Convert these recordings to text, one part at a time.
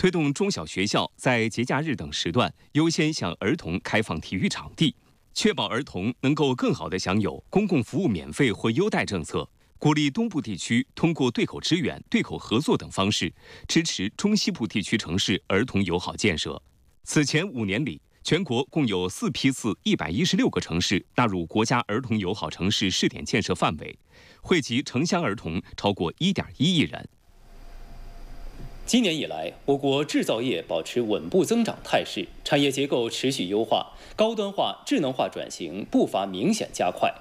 推动中小学校在节假日等时段优先向儿童开放体育场地，确保儿童能够更好地享有公共服务免费或优待政策。鼓励东部地区通过对口支援、对口合作等方式，支持中西部地区城市儿童友好建设。此前5年里，全国共有4批次116个城市纳入国家儿童友好城市试点建设范围，惠及城乡儿童超过1.1亿人。 今年以来，我国制造业保持稳步增长态势，产业结构持续优化，高端化、智能化转型步伐明显加快。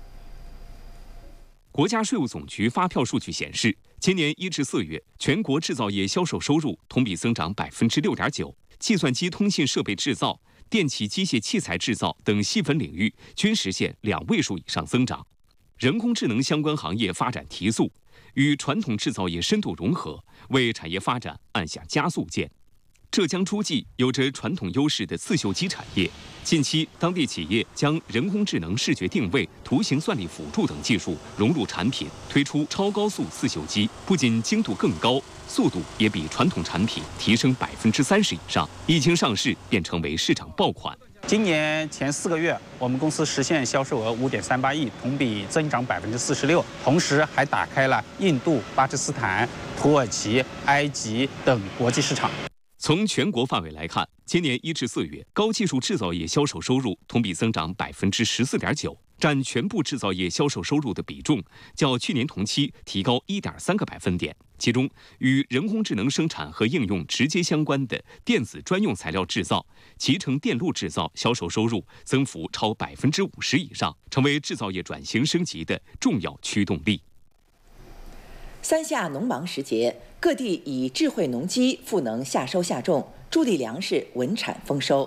国家税务总局发票数据显示，今年1至4月，全国制造业销售收入同比增长6.9%，计算机通信设备制造、电气机械器材制造等细分领域均实现2位数以上增长。人工智能相关行业发展提速，与传统制造业深度融合，为产业发展按下加速键。浙江诸暨有着传统优势的刺绣机产业，近期当地企业将人工智能视觉定位、图形算力辅助等技术融入产品，推出超高速刺绣机，不仅精度更高，速度也比传统产品提升30%以上，一经上市便成为市场爆款。 今年前4个月，我们公司实现销售额5.38亿，同比增长46%，同时还打开了印度、巴基斯坦、土耳其、埃及等国际市场。 从全国范围来看，今年1至4月，高技术制造业销售收入同比增长14.9%，占全部制造业销售收入的比重较去年同期提高1.3个百分点。其中，与人工智能生产和应用直接相关的电子专用材料制造、集成电路制造销售收入增幅超50%以上，成为制造业转型升级的重要驱动力。 三夏农忙时节，各地以智慧农机赋能夏收夏种，助力粮食稳产丰收。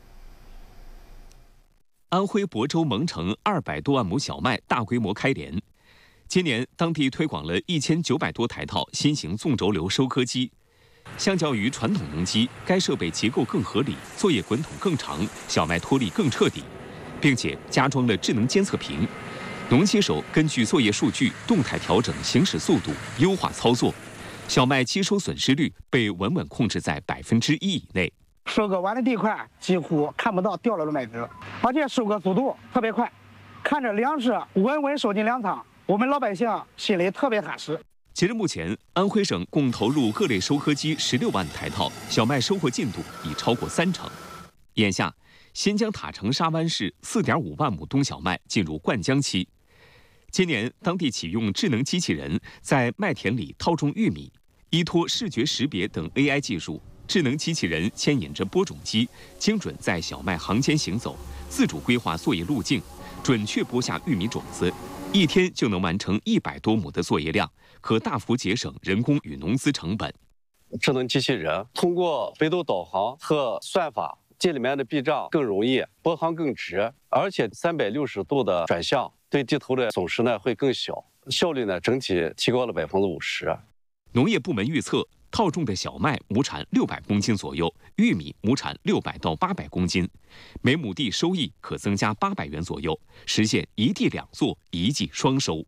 安徽亳州蒙城200多万亩小麦大规模开镰，今年当地推广了1900多台套新型纵轴流收割机。相较于传统农机，该设备结构更合理，作业滚筒更长，小麦脱粒更彻底，并且加装了智能监测屏。农机手根据作业数据动态调整行驶速度，优化操作，小麦机收损失率被稳稳控制在1%以内。 收割完的地块几乎看不到掉落的麦子，而且收割速度特别快，看着粮食稳稳收进粮仓，我们老百姓心里特别踏实。 截至目前，安徽省共投入各类收割机16万台套，小麦收获进度已超过30%。眼下，新疆塔城沙湾市4.5万亩冬小麦进入灌浆期。今年，当地启用智能机器人在麦田里套种玉米，依托视觉识别等 AI 技术，智能机器人牵引着播种机，精准在小麦行间行走，自主规划作业路径，准确播下玉米种子，一天就能完成100多亩的作业量，可大幅节省人工与农资成本。 智能机器人通过北斗导航和算法，这里面的避障更容易，播行更直，而且360度的转向，对地头的损失呢会更小，效率呢整体提高了50%。 农业部门预测，套种的小麦亩产600公斤左右，玉米亩产600到800公斤，每亩地收益可增加800元左右，实现一地两作、一季双收。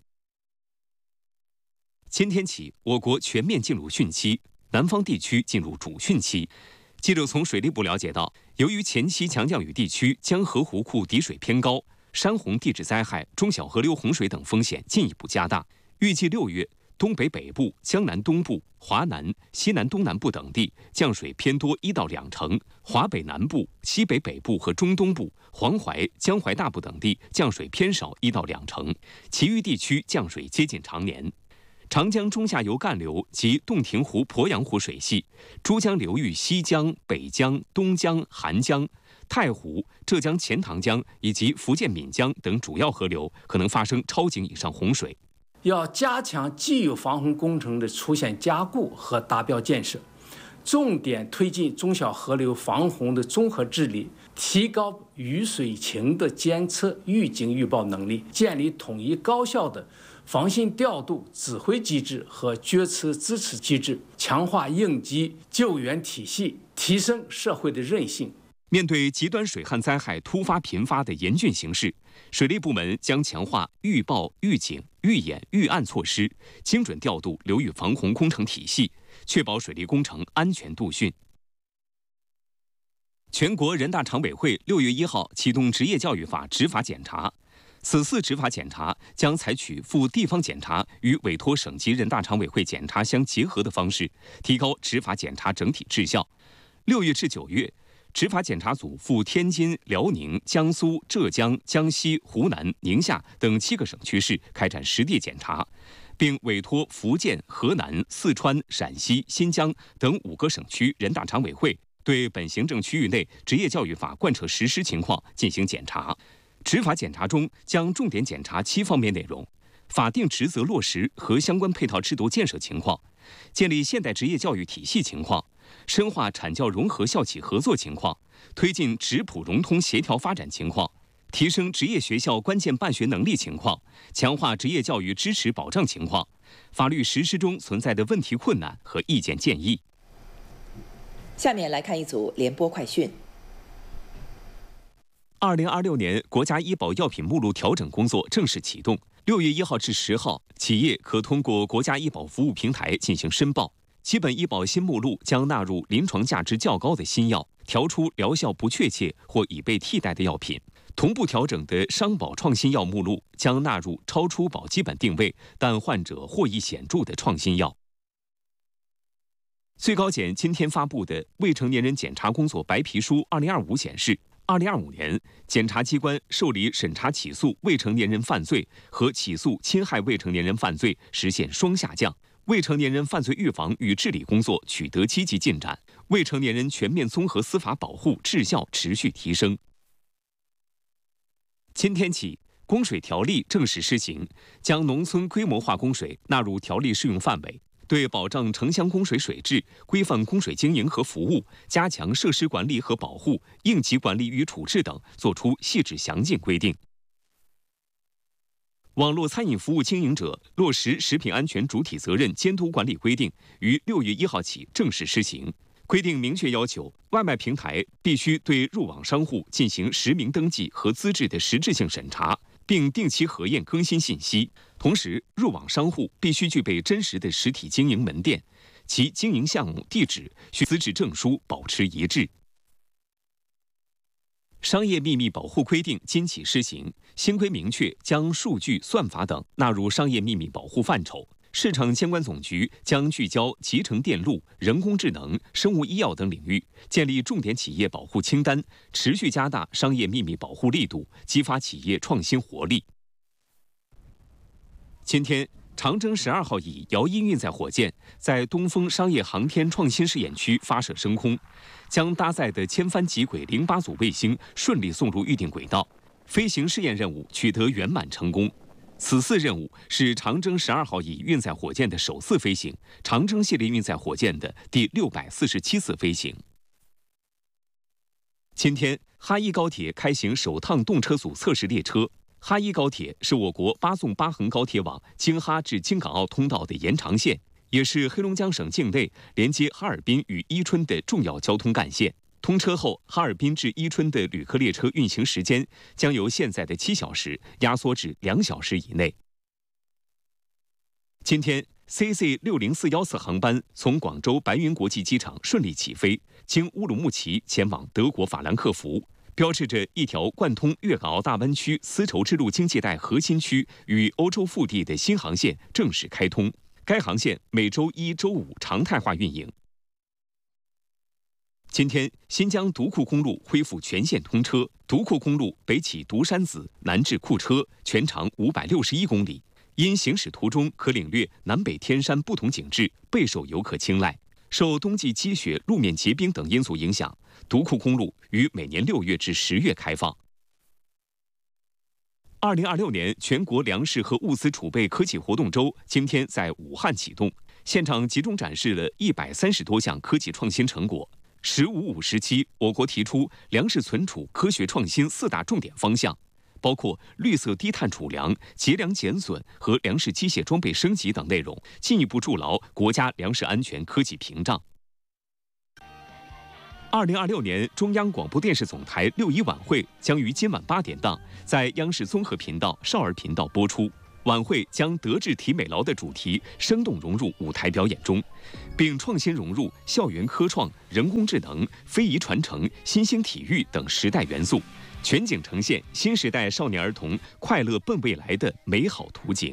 今天起，我国全面进入汛期，南方地区进入主汛期。记者从水利部了解到，由于前期强降雨地区江河湖库底水偏高，山洪地质灾害、中小河流洪水等风险进一步加大。预计6月，东北北部、江南东部、华南、西南东南部等地降水偏多1到2成；华北南部、西北北部和中东部、黄淮、江淮大部等地降水偏少1到2成，其余地区降水接近常年。长江中下游干流及洞庭湖、鄱阳湖水系、珠江流域西江、北江、东江、韩江、太湖、浙江钱塘江以及福建闽江等主要河流可能发生超警以上洪水。 要加强既有防洪工程的出现加固和达标建设，重点推进中小河流防洪的综合治理，提高雨水情的监测、预警、预报能力，建立统一高效的防汛调度指挥机制和决策支持机制，强化应急救援体系，提升社会的韧性。 面对极端水旱灾害突发频发的严峻形势，水利部门将强化预报、预警、预演、预案措施，精准调度流域防洪工程体系， 确保水利工程安全度汛。全国人大常委会6月1号启动职业教育法执法检查，此次执法检查将采取赴地方检查与委托省级人大常委会检查相结合的方式，提高执法检查整体质效。6月至9月，执法检查组赴天津、辽宁、江苏、浙江、江西、湖南、宁夏等7个省区市开展实地检查，并委托福建、河南、四川、陕西、新疆等5个省区人大常委会对本行政区域内职业教育法贯彻实施情况进行检查。执法检查中将重点检查7方面内容：法定职责落实和相关配套制度建设情况，建立现代职业教育体系情况，深化产教融合校企合作情况，推进职普融通协调发展情况，提升职业学校关键办学能力情况，强化职业教育支持保障情况，法律实施中存在的问题困难和意见建议。 下面来看一组联播快讯。 2026年国家医保药品目录调整工作正式启动。6月1号至10号，企业可通过国家医保服务平台进行申报。基本医保新目录将纳入临床价值较高的新药，调出疗效不确切或已被替代的药品。同步调整的商保创新药目录将纳入超出保基本定位但患者获益显著的创新药。最高检今天发布的《未成年人检察工作白皮书2025》显示，2025年，检察机关受理审查起诉未成年人犯罪和起诉侵害未成年人犯罪实现双下降，未成年人犯罪预防与治理工作取得积极进展，未成年人全面综合司法保护质效持续提升。今天起，供水条例正式施行，将农村规模化供水纳入条例适用范围。对保障城乡供水水质、规范供水经营和服务、加强设施管理和保护、应急管理与处置等作出细致详尽规定。网络餐饮服务经营者落实食品安全主体责任监督管理规定于6月1号起正式施行。规定明确要求，外卖平台必须对入网商户进行实名登记和资质的实质性审查，并定期核验更新信息。同时，入网商户必须具备真实的实体经营门店，其经营项目、地址需资质证书保持一致。商业秘密保护规定今起施行，新规明确将数据、算法等纳入商业秘密保护范畴。市场监管总局将聚焦集成电路、人工智能、生物医药等领域，建立重点企业保护清单，持续加大商业秘密保护力度，激发企业创新活力。今天，长征12号乙遥一运载火箭在东风商业航天创新试验区发射升空，将搭载的千帆极轨08组卫星顺利送入预定轨道，飞行试验任务取得圆满成功。此次任务是长征12号乙运载火箭的首次飞行，长征系列运载火箭的第647次飞行。今天，哈一高铁开行首趟动车组测试列车。哈一高铁是我国8纵8横高铁网京哈至京港澳通道的延长线，也是黑龙江省境内连接哈尔滨与伊春的重要交通干线。通车后，哈尔滨至伊春的旅客列车运行时间将由现在的7小时压缩至2小时以内。今天 ，CZ60414航班从广州白云国际机场顺利起飞，经乌鲁木齐前往德国法兰克福，标志着一条贯通粤港澳大湾区丝绸之路经济带核心区与欧洲腹地的新航线正式开通。该航线每周1、周5常态化运营。今天，新疆独库公路恢复全线通车，独库公路北起独山子，南至库车，全长561公里。因行驶途中可领略南北天山不同景致，备受游客青睐。受冬季积雪、路面结冰等因素影响，独库公路于每年6月至10月开放。2026年全国粮食和物资储备科技活动周今天在武汉启动，现场集中展示了130多项科技创新成果。“15-5”时期，我国提出粮食存储科学创新4大重点方向，包括绿色低碳储粮、节粮减损和粮食机械装备升级等内容，进一步筑牢国家粮食安全科技屏障。2026年中央广播电视总台6·1晚会将于今晚8点档在央视综合频道、少儿频道播出。 晚会将德智体美劳的主题生动融入舞台表演中，并创新融入校园科创、人工智能、非遗传承、新兴体育等时代元素，全景呈现新时代少年儿童快乐奔未来的美好图景。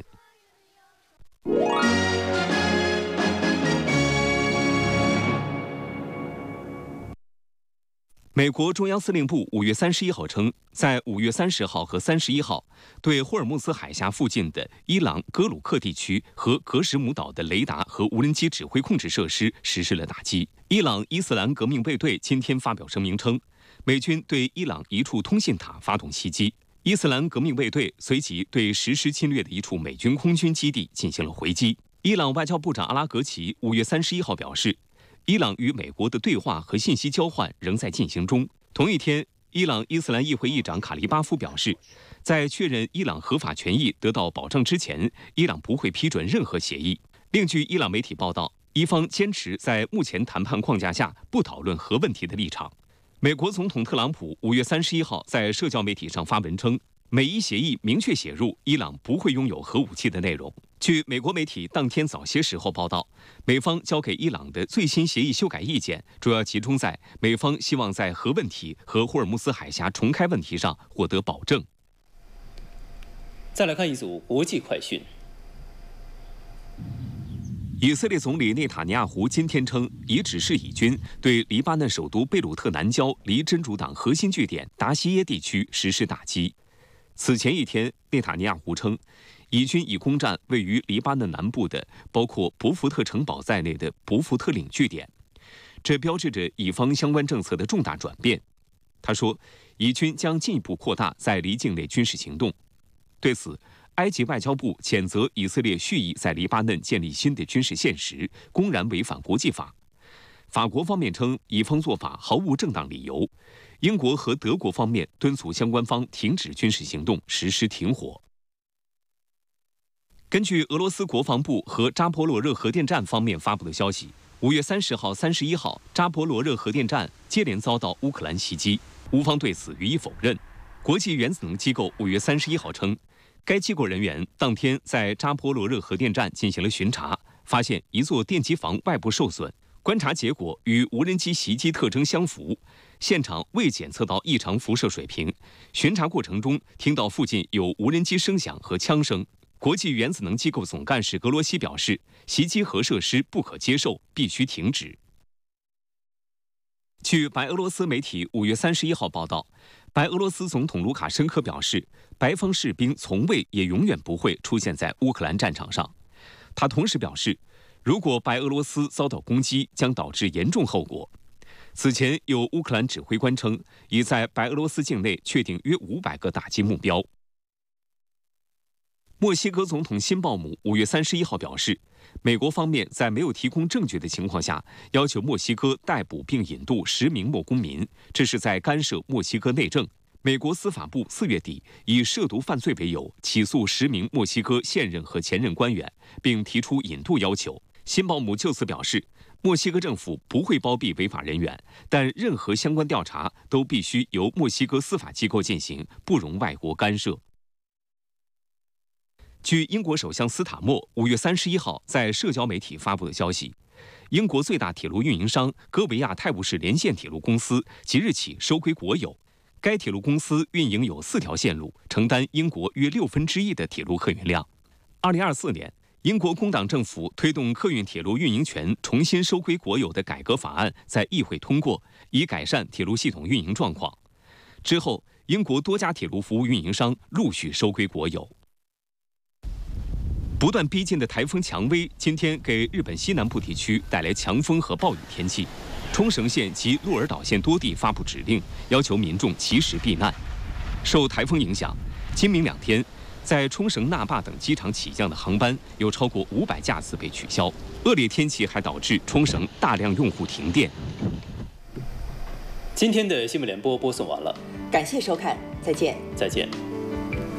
美国中央司令部5月31号称，在5月30号和31号，对霍尔木兹海峡附近的伊朗格鲁克地区和格什姆岛的雷达和无人机指挥控制设施实施了打击。伊朗伊斯兰革命卫队今天发表声明称，美军对伊朗一处通信塔发动袭击，伊斯兰革命卫队随即对实施侵略的一处美军空军基地进行了回击。伊朗外交部长阿拉格齐5月31号表示，伊朗与美国的对话和信息交换仍在进行中。同一天，伊朗伊斯兰议会议长卡利巴夫表示，在确认伊朗合法权益得到保障之前，伊朗不会批准任何协议。另据伊朗媒体报道，伊方坚持在目前谈判框架下不讨论核问题的立场。美国总统特朗普5月31号在社交媒体上发文称，美伊协议明确写入伊朗不会拥有核武器的内容。据美国媒体当天早些时候报道，美方交给伊朗的最新协议修改意见主要集中在美方希望在核问题和霍尔木兹海峡重开问题上获得保证。 再来看一组国际快讯。 以色列总理内塔尼亚胡今天称，已指示以军对黎巴嫩首都贝鲁特南郊离真主党核心据点达西耶地区实施打击。此前一天，内塔尼亚胡称，以军已攻占位于黎巴嫩南部的包括博福特城堡在内的博福特领据点，这标志着以方相关政策的重大转变。他说，以军将进一步扩大在黎境内军事行动。对此，埃及外交部谴责以色列蓄意在黎巴嫩建立新的军事现实，公然违反国际法。法国方面称，以方做法毫无正当理由。英国和德国方面敦促相关方停止军事行动，实施停火。根据俄罗斯国防部和扎波罗热核电站方面发布的消息，5月30号、31号，扎波罗热核电站接连遭到乌克兰袭击，乌方对此予以否认。国际原子能机构5月31号称，该机构人员当天在扎波罗热核电站进行了巡查，发现一座电机房外部受损，观察结果与无人机袭击特征相符，现场未检测到异常辐射水平。巡查过程中听到附近有无人机声响和枪声。国际原子能机构总干事格罗西表示，袭击核设施不可接受，必须停止。据白俄罗斯媒体5月31号报道，白俄罗斯总统卢卡申科表示，白方士兵从未也永远不会出现在乌克兰战场上。他同时表示，如果白俄罗斯遭到攻击，将导致严重后果。此前有乌克兰指挥官称，已在白俄罗斯境内确定约500个打击目标。墨西哥总统辛鲍姆5月31号表示，美国方面在没有提供证据的情况下，要求墨西哥逮捕并引渡10名墨公民，这是在干涉墨西哥内政。美国司法部4月底以涉毒犯罪为由起诉10名墨西哥现任和前任官员，并提出引渡要求。辛鲍姆就此表示，墨西哥政府不会包庇违法人员，但任何相关调查都必须由墨西哥司法机构进行，不容外国干涉。据英国首相斯塔默5月31号在社交媒体发布的消息，英国最大铁路运营商哥维亚泰晤士连线铁路公司即日起收归国有。该铁路公司运营有4条线路，承担英国约1/6的铁路客运量。2024年，英国工党政府推动客运铁路运营权重新收归国有的改革法案在议会通过，以改善铁路系统运营状况。之后，英国多家铁路服务运营商陆续收归国有。不断逼近的台风蔷薇今天给日本西南部地区带来强风和暴雨天气，冲绳县及鹿儿岛县多地发布指令，要求民众及时避难。受台风影响，今明2天，在冲绳那霸等机场起降的航班有超过500架次被取消。恶劣天气还导致冲绳大量用户停电。 今天的新闻联播播送完了， 感谢收看，再见。 再见。